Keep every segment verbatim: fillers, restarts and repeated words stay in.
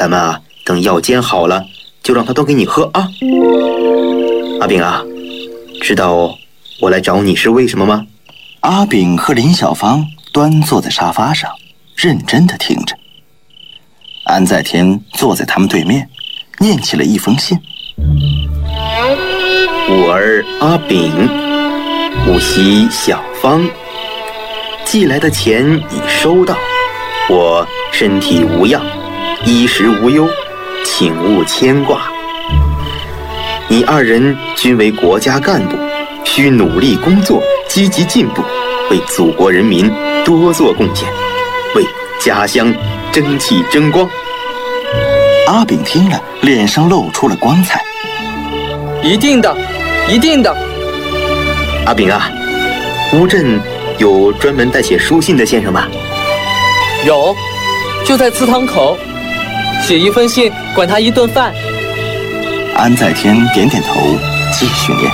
咱们啊，等药煎好了，就让他端给你喝啊。阿炳啊，知道我来找你是为什么吗？ 阿炳和林小芳端坐在沙发上，认真地听着。安在天坐在他们对面，念起了一封信。 我儿阿炳，吾媳小芳，寄来的钱已收到，我身体无恙，衣食无忧，请勿牵挂。你二人均为国家干部，需努力工作，积极进步，为祖国人民多做贡献，为家乡争气争光。 阿炳听了，脸上露出了光彩。 一定的，一定的。 阿炳啊，乌镇有专门代写书信的先生吗？ 有，就在祠堂口，写一封信管他一顿饭。 安在天点点头，继续念：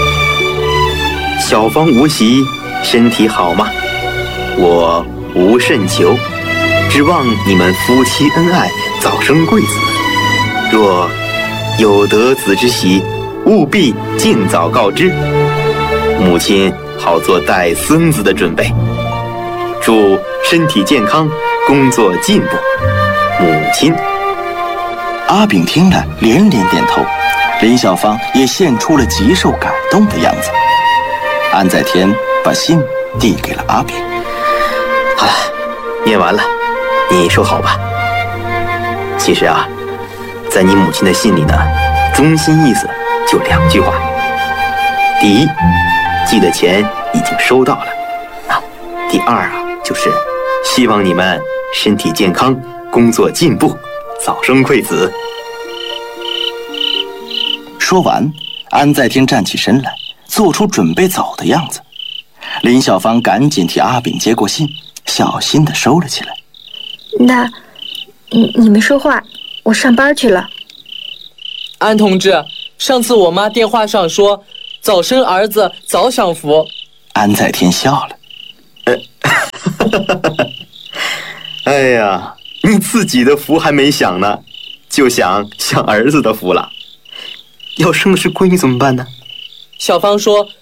小芳无媳身体好吗？我无甚求，只望你们夫妻恩爱，早生贵子。若有得子之喜，务必尽早告知，母亲好做带孙子的准备。祝身体健康，工作进步。母亲。 阿炳听了连连点头，林小芳也现出了极受感动的样子。安在天把信递给了阿炳。 好了，念完了，你收好吧。其实啊，在你母亲的信里呢，中心意思就两句话。第一，寄的钱已经收到了啊。第二啊，就是希望你们身体健康，工作进步，早生贵子。 说完，安在天站起身来，做出准备走的样子。林小芳赶紧替阿炳接过信，小心地收了起来。 那，你你们说话，我上班去了。 安同志，上次我妈电话上说，早生儿子早享福。 安在天笑了。 哎呀，你自己的福还没享呢，就想享儿子的福了。要生的是闺女怎么办呢？ 小芳说